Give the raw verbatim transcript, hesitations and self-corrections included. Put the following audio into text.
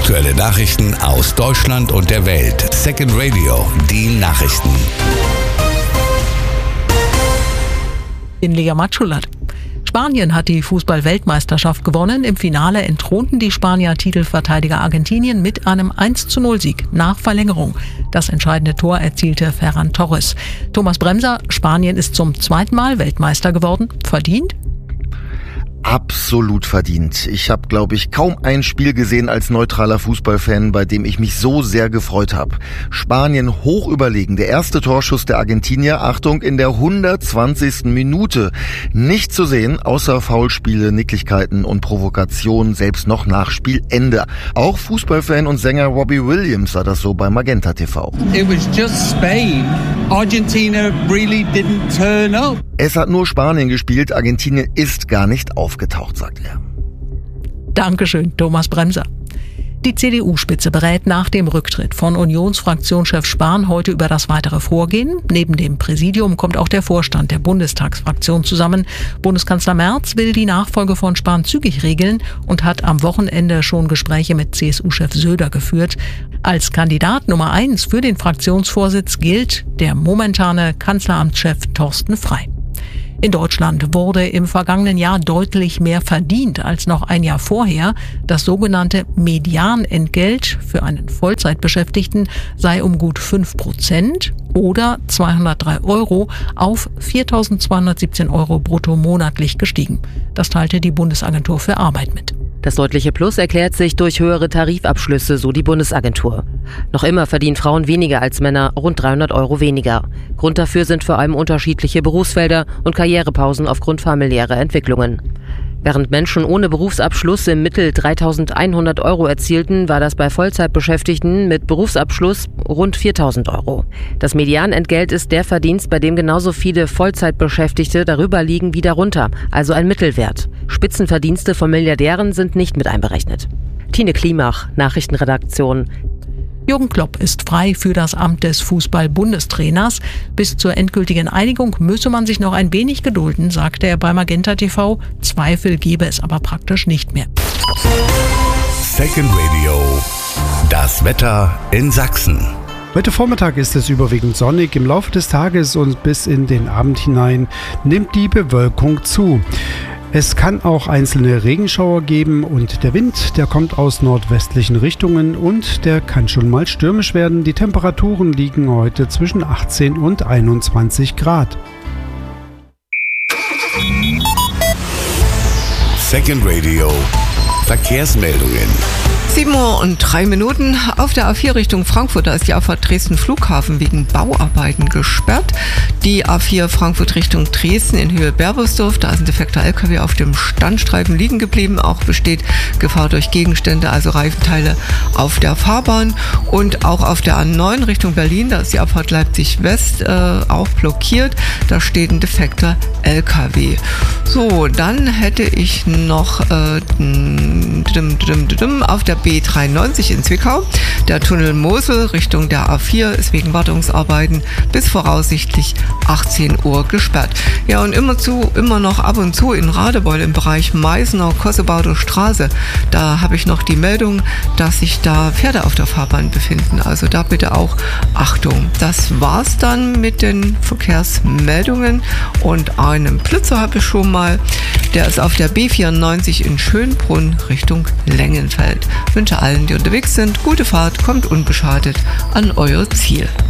Aktuelle Nachrichten aus Deutschland und der Welt. Second Radio, die Nachrichten. In Lia Matschulat. Spanien hat die Fußball-Weltmeisterschaft gewonnen. Im Finale entthronten die Spanier Titelverteidiger Argentinien mit einem eins zu null Sieg nach Verlängerung. Das entscheidende Tor erzielte Ferran Torres. Thomas Bremser, Spanien ist zum zweiten Mal Weltmeister geworden. Verdient? Absolut verdient. Ich habe, glaube ich, kaum ein Spiel gesehen als neutraler Fußballfan, bei dem ich mich so sehr gefreut habe. Spanien hoch überlegen. Der erste Torschuss der Argentinier, Achtung, in der hundertzwanzigsten Minute. Nicht zu sehen, außer Foulspiele, Nicklichkeiten und Provokationen, selbst noch nach Spielende. Auch Fußballfan und Sänger Robbie Williams sah das so bei Magenta T V. It was just Spain. Argentina really didn't turn up. Es hat nur Spanien gespielt, Argentinien ist gar nicht aufgetaucht, sagt er. Dankeschön, Thomas Bremser. Die C D U-Spitze berät nach dem Rücktritt von Unionsfraktionschef Spahn heute über das weitere Vorgehen. Neben dem Präsidium kommt auch der Vorstand der Bundestagsfraktion zusammen. Bundeskanzler Merz will die Nachfolge von Spahn zügig regeln und hat am Wochenende schon Gespräche mit C S U-Chef Söder geführt. Als Kandidat Nummer eins für den Fraktionsvorsitz gilt der momentane Kanzleramtschef Thorsten Frey. In Deutschland wurde im vergangenen Jahr deutlich mehr verdient als noch ein Jahr vorher. Das sogenannte Medianentgelt für einen Vollzeitbeschäftigten sei um gut fünf Prozent oder zweihundertdrei Euro auf viertausendzweihundertsiebzehn Euro brutto monatlich gestiegen. Das teilte die Bundesagentur für Arbeit mit. Das deutliche Plus erklärt sich durch höhere Tarifabschlüsse, so die Bundesagentur. Noch immer verdienen Frauen weniger als Männer, rund dreihundert Euro weniger. Grund dafür sind vor allem unterschiedliche Berufsfelder und Karrierepausen aufgrund familiärer Entwicklungen. Während Menschen ohne Berufsabschluss im Mittel dreitausendeinhundert Euro erzielten, war das bei Vollzeitbeschäftigten mit Berufsabschluss rund viertausend Euro. Das Medianentgelt ist der Verdienst, bei dem genauso viele Vollzeitbeschäftigte darüber liegen wie darunter, also ein Mittelwert. Spitzenverdienste von Milliardären sind nicht mit einberechnet. Tine Klimach, Nachrichtenredaktion. Jürgen Klopp ist frei für das Amt des Fußball-Bundestrainers. Bis zur endgültigen Einigung müsse man sich noch ein wenig gedulden, sagte er bei Magenta T V. Zweifel gebe es aber praktisch nicht mehr. Second Radio, das Wetter in Sachsen. Heute Vormittag ist es überwiegend sonnig. Im Laufe des Tages und bis in den Abend hinein nimmt die Bewölkung zu. Es kann auch einzelne Regenschauer geben und der Wind, der kommt aus nordwestlichen Richtungen und der kann schon mal stürmisch werden. Die Temperaturen liegen heute zwischen achtzehn und einundzwanzig Grad. Second Radio, Verkehrsmeldungen. sieben Uhr und drei Minuten auf der A vier Richtung Frankfurt. Da ist die Auffahrt Dresden Flughafen wegen Bauarbeiten gesperrt. Die A vier Frankfurt Richtung Dresden in Höhe Berbersdorf. Da ist ein defekter L K W auf dem Standstreifen liegen geblieben. Auch besteht Gefahr durch Gegenstände, also Reifenteile auf der Fahrbahn. Und auch auf der A neun Richtung Berlin, da ist die Abfahrt Leipzig West äh, auch blockiert. Da steht ein defekter L K W. So, dann hätte ich noch äh, auf der B dreiundneunzig in Zwickau. Der Tunnel Mosel Richtung der A vier ist wegen Wartungsarbeiten bis voraussichtlich achtzehn Uhr gesperrt. Ja, und immer zu, immer noch ab und zu in Radebeul im Bereich Meißner Kossebauder Straße. Da habe ich noch die Meldung, dass sich da Pferde auf der Fahrbahn befinden. Also da bitte auch Achtung. Das war's dann mit den Verkehrsmeldungen und einem Blitzer habe ich schon mal. Der ist auf der B vierundneunzig in Schönbrunn Richtung Lengenfeld. Ich wünsche allen, die unterwegs sind, gute Fahrt, kommt unbeschadet an euer Ziel.